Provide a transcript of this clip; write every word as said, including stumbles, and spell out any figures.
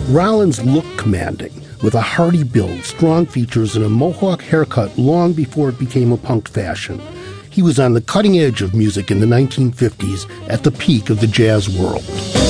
Rollins looked commanding, with a hearty build, strong features, and a mohawk haircut long before it became a punk fashion. He was on the cutting edge of music in the nineteen fifties, at the peak of the jazz world.